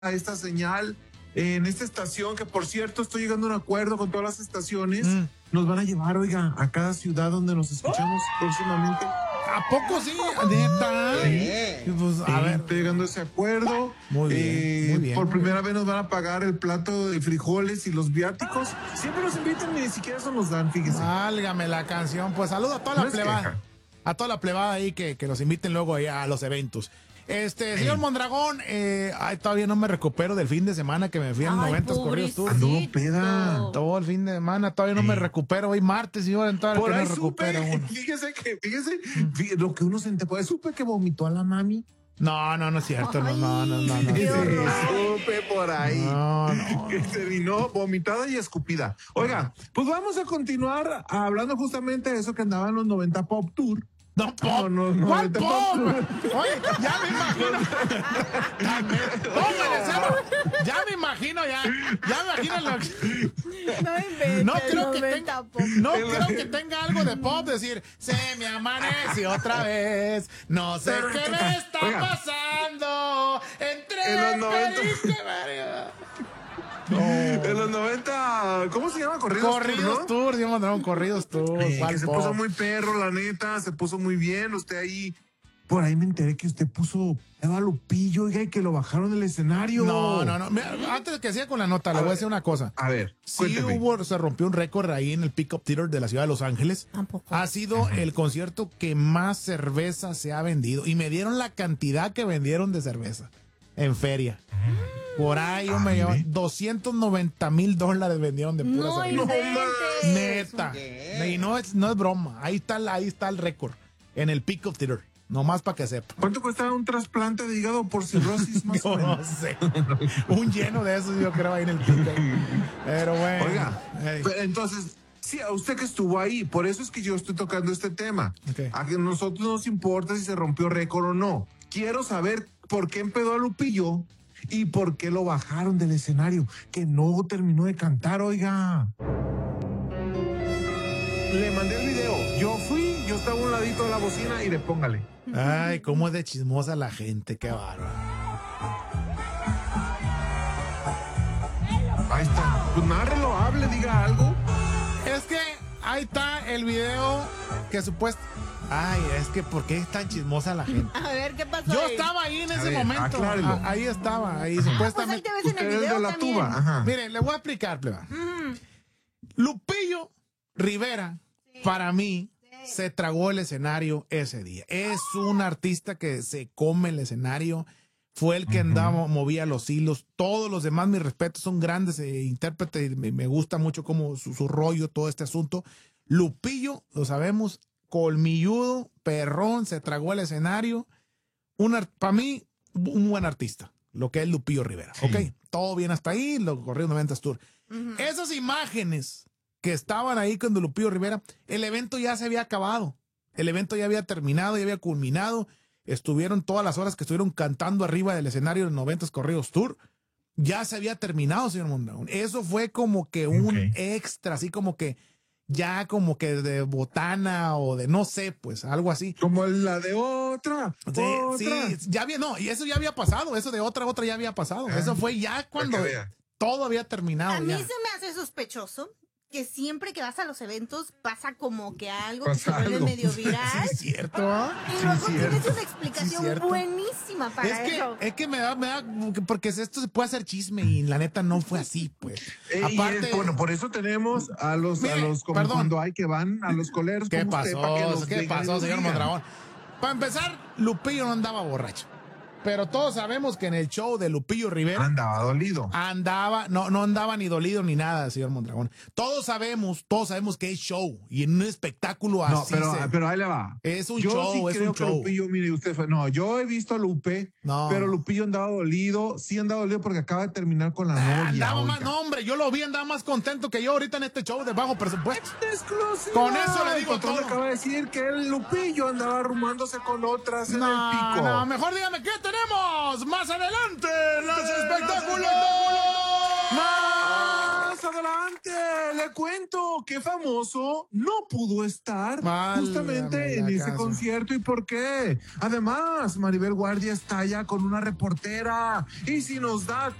a esta señal en esta estación, que por cierto estoy llegando a un acuerdo con todas las estaciones. Nos van a llevar, oiga, a cada ciudad donde nos escuchamos próximamente. ¿A poco sí? ¿Neta? Sí. Pues, a ver. Estoy llegando a ese acuerdo. Muy bien. Por primera vez nos van a pagar el plato de frijoles y los viáticos. Siempre nos invitan y ni siquiera eso nos dan, fíjese. Válgame la canción. Pues saludo a toda la plebada. A toda la plebada ahí que nos inviten luego ahí a los eventos. Señor Mondragón, todavía no me recupero del fin de semana que me fui en 90 corridos tour. Anduvo peda. Todo el fin de semana, todavía no me recupero. Hoy martes y ahora en toda la por que ahí me recupero uno. Fíjese, lo que uno se enteró. Supe que vomitó a la mami. No es cierto. Sí, supe por ahí. Que terminó vomitada y escupida. Oiga, pues vamos a continuar hablando justamente de eso que andaba en los 90 Pop Tour. No, Pop. No, ¿cuál Pop? Oye, ya me imagino. Ya me imagino No creo que tenga algo de Pop, decir, se me amanece otra vez, no sé qué me está pasando, entre en los 90. En los 90, ¿cómo se llama? Corridos Tour, ¿no? Corridos Tour. Que se puso muy perro, la neta, se puso muy bien. Usted ahí, por ahí me enteré que usted puso Eva Lupillo, oiga, y que lo bajaron del escenario. No. Mira, antes de que siga con la nota, le voy a decir una cosa. A ver, sí se rompió un récord ahí en el Pickup Theater de la ciudad de Los Ángeles. ¿Tampoco? Ha sido el concierto que más cerveza se ha vendido. Y me dieron la cantidad que vendieron de cerveza en feria. Por ahí me llevan $290,000 vendieron de pura cerveza. Neta. Y no es broma. Ahí está el récord en el Pickup Theater. Nomás para que sepa. ¿Cuánto cuesta un trasplante de hígado por cirrosis más o menos? No sé. Un lleno de esos yo creo ahí en el Pickup. Pero bueno. Oiga, entonces, sí, a usted que estuvo ahí, por eso es que yo estoy tocando este tema. Okay. A que nosotros nos importa si se rompió récord o no. Quiero saber por qué empedó a Lupillo y por qué lo bajaron del escenario, que no terminó de cantar, oiga. Le mandé el video. Yo estaba a un ladito de la bocina y le póngale. Ay, cómo es de chismosa la gente, qué bárbaro. Ahí está. Pues nárrelo, hable, diga algo. Es que ahí está el video que supuesto. Ay, es que ¿por qué es tan chismosa la gente? A ver, ¿qué pasó? Yo estaba ahí en ese momento. Ahí estaba, supuestamente. Pues ahí te ves en el video de la también. tuba. Ajá. Mire, le voy a explicar, pleba. Lupillo Rivera, para mí, se tragó el escenario ese día. Es un artista que se come el escenario. Fue el que andaba, movía los hilos. Todos los demás, mis respetos, son grandes intérpretes. Me gusta mucho como su rollo, todo este asunto. Lupillo, lo sabemos, colmilludo, perrón, se tragó el escenario. Para mí, un buen artista, lo que es Lupillo Rivera. Sí. Ok, todo bien hasta ahí, lo corrió 90 Tour. Esas imágenes que estaban ahí con Lupillo Rivera, el evento ya se había acabado. El evento ya había terminado, ya había culminado. Estuvieron todas las horas que estuvieron cantando arriba del escenario de 90 Corridos Tour. Ya se había terminado, señor Mondragón. Eso fue como que un extra, así como que ya como que de botana o de no sé, pues algo así. Como la de otra. Sí, ya había, no, y eso ya había pasado, eso de otra ya había pasado. Eso fue ya cuando todo había terminado. A mí se me hace sospechoso que siempre que vas a los eventos pasa como que algo que se vuelve medio viral. Sí, es cierto. Y luego tienes una explicación buenísima para eso. Es que me da, porque esto se puede hacer chisme y la neta no fue así, pues. Aparte, bueno, por eso tenemos a los como cuando hay que van a los coleros. ¿Qué pasó, señor Mondragón? Para empezar, Lupillo no andaba borracho. Pero todos sabemos que en el show de Lupillo Rivera andaba dolido. No andaba ni dolido ni nada, señor Mondragón. Todos sabemos que es show y en un espectáculo así. Pero ahí le va. Es un show, es un show. Lupillo, mire usted, yo he visto a Lupe, pero Lupillo andaba dolido, porque acaba de terminar con la novia. Hombre, yo lo vi, andaba más contento que yo ahorita en este show de bajo presupuesto. Exclusivo. Con eso le digo todo. Acaba de decir que el Lupillo andaba arrumándose con otras en el pico. No, mejor dígame qué tenemos más adelante en los espectáculos. Más adelante le cuento que famoso no pudo estar justamente en ese concierto. ¿Y por qué? Además, Maribel Guardia está allá con una reportera. Y si nos da